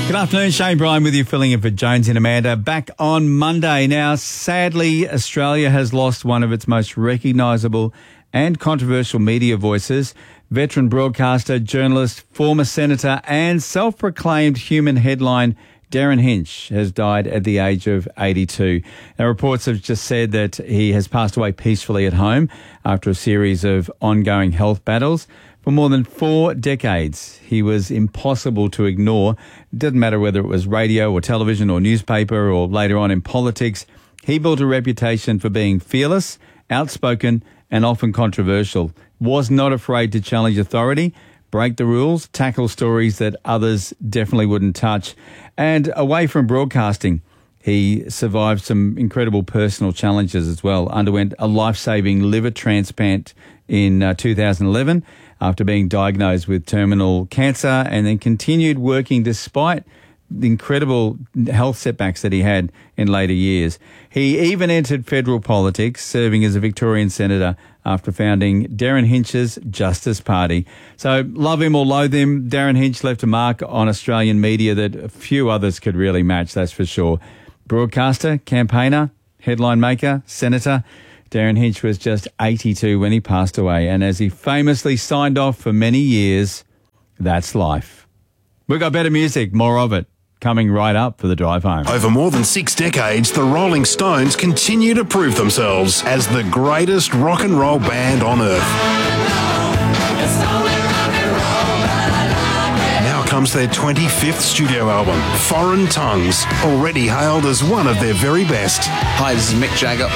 Good afternoon, Shane Bryan with you, filling in for Jones and Amanda. Back on Monday. Now, sadly, Australia has lost one of its most recognisable and controversial media voices. Veteran broadcaster, journalist, former senator and self-proclaimed human headline Darren Hinch has died at the age of 82. Now, reports have just said that he has passed away peacefully at home after a series of ongoing health battles. For more than 4 decades, he was impossible to ignore. It doesn't matter whether it was radio or television or newspaper or later on in politics. He built a reputation for being fearless, outspoken and often controversial. Was not afraid to challenge authority, break the rules, tackle stories that others definitely wouldn't touch. And away from broadcasting, he survived some incredible personal challenges as well. Underwent a life-saving liver transplant in 2011 after being diagnosed with terminal cancer, and then continued working despite the incredible health setbacks that he had in later years. He even entered federal politics, serving as a Victorian senator after founding Darren Hinch's Justice Party. So love him or loathe him, Darren Hinch left a mark on Australian media that few others could really match, that's for sure. Broadcaster, campaigner, headline maker, senator. Darren Hinch was just 82 when he passed away, and as he famously signed off for many years, that's life. We've got better music, more of it, coming right up for the drive home. Over more than 6 decades, the Rolling Stones continue to prove themselves as the greatest rock and roll band on earth. Now comes their 25th studio album, Foreign Tongues, already hailed as one of their very best. Hi, this is Mick Jagger.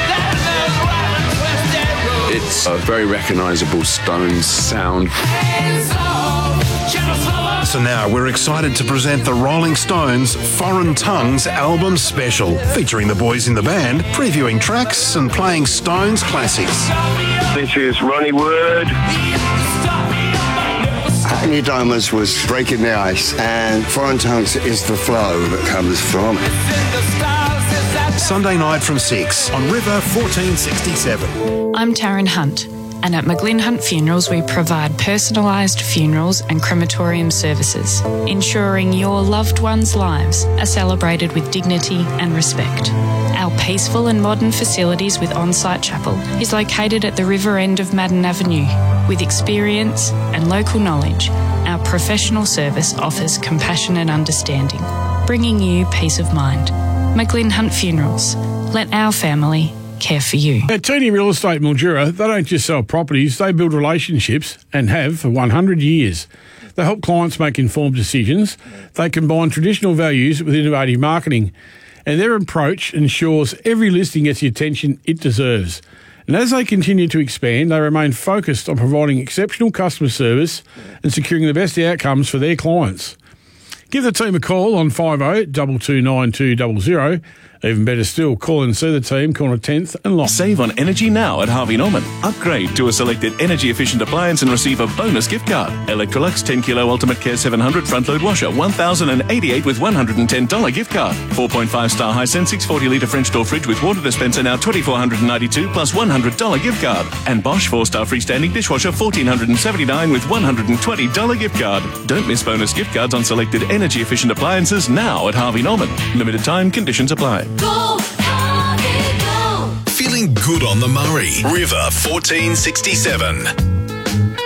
It's a very recognisable Stones sound. So now we're excited to present the Rolling Stones Foreign Tongues album special, featuring the boys in the band, previewing tracks and playing Stones classics. This is Ronnie Wood. Hackney Diamonds was breaking the ice, and Foreign Tongues is the flow that comes from it. Sunday night from 6 on River 1467. I'm Taryn Hunt, and at McGlynn Hunt Funerals we provide personalised funerals and crematorium services, ensuring your loved ones' lives are celebrated with dignity and respect. Our peaceful and modern facilities with on-site chapel is located at the river end of Madden Avenue. With experience and local knowledge, our professional service offers compassion and understanding, bringing you peace of mind. McGlynn Hunt Funerals. Let our family care for you. At Teeny Real Estate Mildura, they don't just sell properties, they build relationships and have for 100 years. They help clients make informed decisions. They combine traditional values with innovative marketing, and their approach ensures every listing gets the attention it deserves. And as they continue to expand, they remain focused on providing exceptional customer service and securing the best outcomes for their clients. Give the team a call on 50 229 200. Even better still, call and see the team, corner 10th and Long. Save on energy now at Harvey Norman. Upgrade to a selected energy-efficient appliance and receive a bonus gift card. Electrolux 10 Kilo Ultimate Care 700 front-load washer, $1,088 with $110 gift card. 4.5-star Hisense 640-litre French door fridge with water dispenser, now $2,492 plus $100 gift card. And Bosch 4-star freestanding dishwasher, $1,479 with $120 gift card. Don't miss bonus gift cards on selected energy-efficient appliances now at Harvey Norman. Limited time, conditions apply. Go, Harvey, go. Feeling good on the Murray. River 1467.